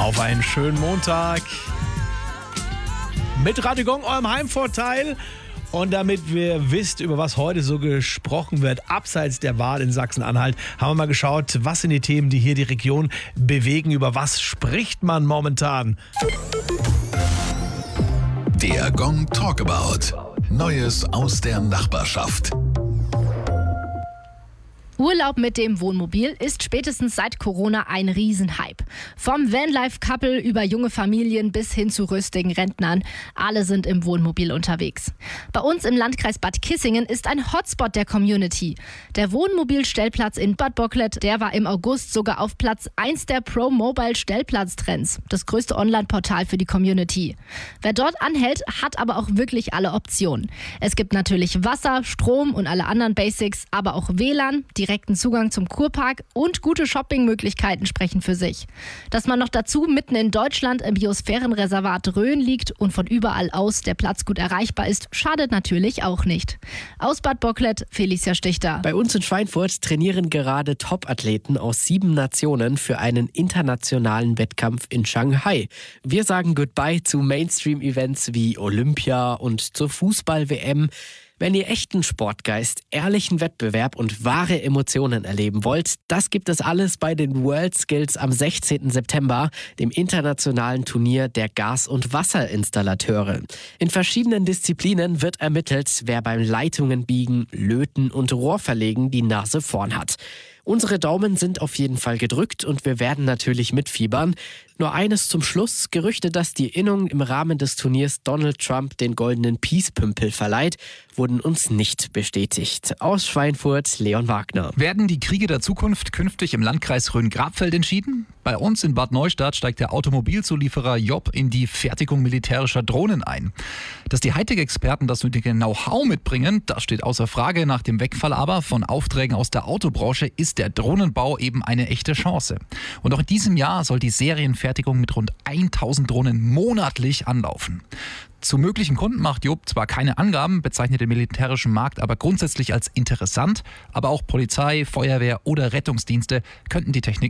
Auf einen schönen Montag mit Radio Gong, eurem Heimvorteil. Und damit wir wisst, über was heute so gesprochen wird, abseits der Wahl in Sachsen-Anhalt, haben wir mal geschaut, was sind die Themen, die hier die Region bewegen, über was spricht man momentan. Der Gong Talkabout. Neues aus der Nachbarschaft. Urlaub mit dem Wohnmobil ist spätestens seit Corona ein Riesenhype. Vom Vanlife-Couple über junge Familien bis hin zu rüstigen Rentnern. Alle sind im Wohnmobil unterwegs. Bei uns im Landkreis Bad Kissingen ist ein Hotspot der Community. Der Wohnmobilstellplatz in Bad Bocklet, der war im August sogar auf Platz 1 der Pro-Mobile-Stellplatztrends. Das größte Online-Portal für die Community. Wer dort anhält, hat aber auch wirklich alle Optionen. Es gibt natürlich Wasser, Strom und alle anderen Basics, aber auch WLAN, direkten Zugang zum Kurpark und gute Shoppingmöglichkeiten sprechen für sich. Dass man noch dazu mitten in Deutschland im Biosphärenreservat Rhön liegt und von überall aus der Platz gut erreichbar ist, schadet natürlich auch nicht. Aus Bad Bocklet, Felicia Stichter. Bei uns in Schweinfurt trainieren gerade Top-Athleten aus 7 Nationen für einen internationalen Wettkampf in Shanghai. Wir sagen Goodbye zu Mainstream-Events wie Olympia und zur Fußball-WM. Wenn ihr echten Sportgeist, ehrlichen Wettbewerb und wahre Emotionen erleben wollt, das gibt es alles bei den World Skills am 16. September, dem internationalen Turnier der Gas- und Wasserinstallateure. In verschiedenen Disziplinen wird ermittelt, wer beim Leitungen biegen, löten und Rohrverlegen die Nase vorn hat. Unsere Daumen sind auf jeden Fall gedrückt und wir werden natürlich mitfiebern. Nur eines zum Schluss: Gerüchte, dass die Innung im Rahmen des Turniers Donald Trump den goldenen Peace-Pümpel verleiht, wurden uns nicht bestätigt. Aus Schweinfurt, Leon Wagner. Werden die Kriege der Zukunft künftig im Landkreis Rhön-Grabfeld entschieden? Bei uns in Bad Neustadt steigt der Automobilzulieferer Job in die Fertigung militärischer Drohnen ein. Dass die Hightech-Experten das nötige Know-how mitbringen, das steht außer Frage. Nach dem Wegfall aber von Aufträgen aus der Autobranche ist der Drohnenbau eben eine echte Chance. Und auch in diesem Jahr soll die Serienfertigung mit rund 1000 Drohnen monatlich anlaufen. Zu möglichen Kunden macht Job zwar keine Angaben, bezeichnet den militärischen Markt aber grundsätzlich als interessant, aber auch Polizei, Feuerwehr oder Rettungsdienste könnten die Technik